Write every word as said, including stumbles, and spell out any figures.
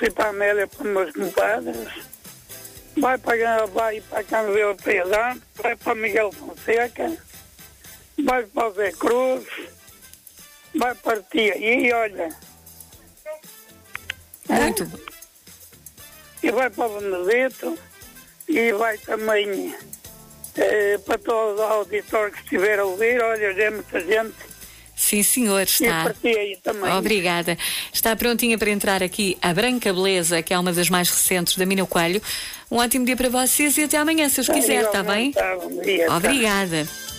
Lúcia e para a Amélia, para os meus compadres. Vai para, vai para a Canvela Piedade, vai para Miguel Fonseca, vai para o Zé Cruz, vai para ti aí, olha. Muito bom. E vai para o Benedito e vai também eh, para todo o auditório que estiver a ouvir. Olha, já é muita gente. Sim, senhor, E está. para ti aí também. Obrigada. Está prontinha para entrar aqui a Branca Beleza, que é uma das mais recentes da Mina Coelho. Um ótimo dia para vocês e até amanhã, se os quiser, está bem? Tá, bom dia, tá. Obrigada.